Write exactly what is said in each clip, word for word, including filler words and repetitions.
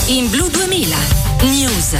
in Blu duemila News.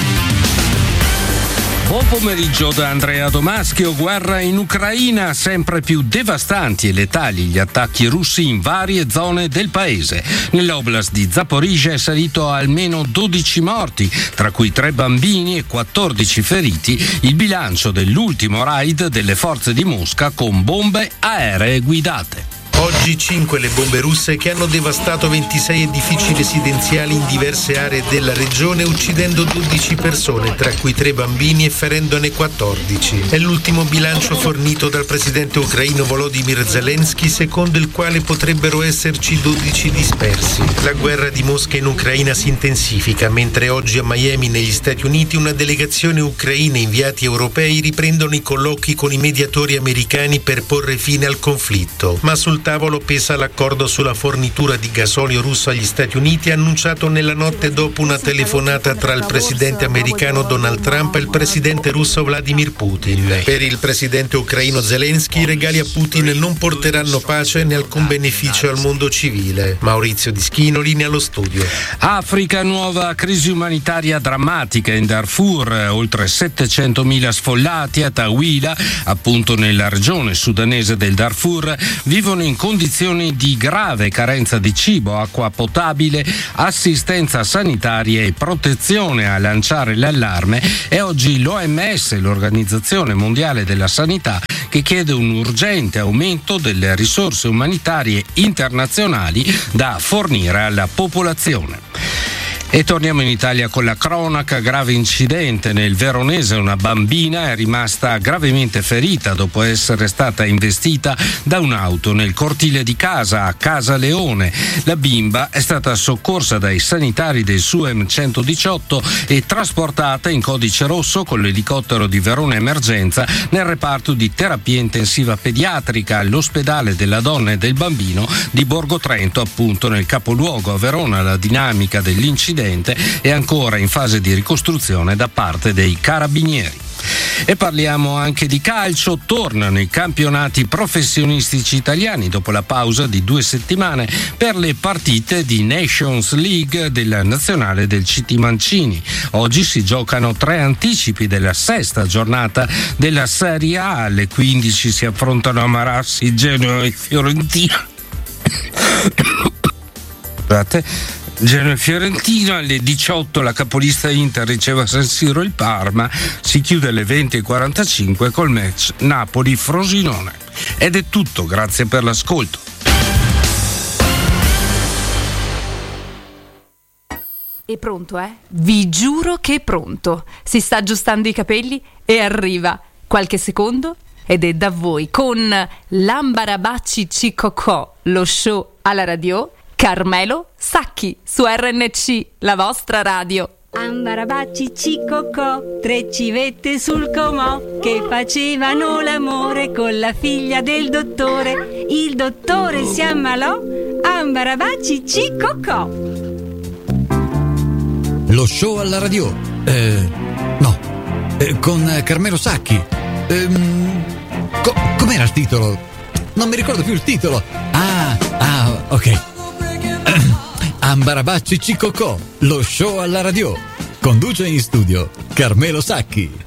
Buon pomeriggio da Andrea Domaschio. Guerra in Ucraina, sempre più devastanti e letali gli attacchi russi in varie zone del paese. Nell'oblast di Zaporizhzhia è salito a almeno dodici morti, tra cui tre bambini e quattordici feriti, il bilancio dell'ultimo raid delle forze di Mosca con bombe aeree guidate. Oggi cinque le bombe russe che hanno devastato ventisei edifici residenziali in diverse aree della regione, uccidendo dodici persone, tra cui tre bambini, e ferendone quattordici. È l'ultimo bilancio fornito dal presidente ucraino Volodymyr Zelensky, secondo il quale potrebbero esserci dodici dispersi. La guerra di Mosca in Ucraina si intensifica, mentre oggi a Miami, negli Stati Uniti, una delegazione ucraina e inviati europei riprendono i colloqui con i mediatori americani per porre fine al conflitto. Ma sul tavolo pesa l'accordo sulla fornitura di gasolio russo agli Stati Uniti, annunciato nella notte dopo una telefonata tra il presidente americano Donald Trump e il presidente russo Vladimir Putin. Per il presidente ucraino Zelensky, i regali a Putin non porteranno pace né alcun beneficio al mondo civile. Maurizio Dischino, linea allo studio. Africa, nuova crisi umanitaria drammatica in Darfur, oltre settecentomila sfollati a Tawila, appunto nella regione sudanese del Darfur, vivono in condizioni di grave carenza di cibo, acqua potabile, assistenza sanitaria e protezione. A lanciare l'allarme è oggi l'O M S, l'Organizzazione Mondiale della Sanità, che chiede un urgente aumento delle risorse umanitarie internazionali da fornire alla popolazione. E torniamo in Italia con la cronaca. Grave incidente nel Veronese, una bambina è rimasta gravemente ferita dopo essere stata investita da un'auto nel cortile di casa a Casa Leone. La bimba è stata soccorsa dai sanitari del S U E M centodiciotto e trasportata in codice rosso con l'elicottero di Verona Emergenza nel reparto di terapia intensiva pediatrica all'ospedale della donna e del bambino di Borgo Trento, appunto nel capoluogo a Verona. La dinamica dell'incidente è ancora in fase di ricostruzione da parte dei carabinieri. E parliamo anche di calcio. Tornano i campionati professionistici italiani dopo la pausa di due settimane per le partite di Nations League della nazionale del C T Mancini. Oggi si giocano tre anticipi della sesta giornata della Serie A. Alle quindici si affrontano a Marassi, Genoa e Fiorentina. Scusate. Genoa e Fiorentina. Alle diciotto la capolista Inter riceve a San Siro il Parma. Si chiude alle venti e quarantacinque col match Napoli-Frosinone. Ed è tutto, grazie per l'ascolto. È pronto, eh? Vi giuro che è pronto. Si sta aggiustando i capelli e arriva. Qualche secondo ed è da voi con l'Ambarabacci Cicocò, lo show alla radio. Carmelo Sacchi su R N C, la vostra radio. Ambarabacci Cicocò, tre civette sul comò che facevano l'amore con la figlia del dottore. Il dottore si ammalò, Ambarabacci Cicocò. Lo show alla radio. Eh, no, eh, con Carmelo Sacchi. Eh, co- com'era il titolo? Non mi ricordo più il titolo. Ah, ah, ok. Ambarabacci Cicocò, lo show alla radio. Conduce in studio Carmelo Sacchi.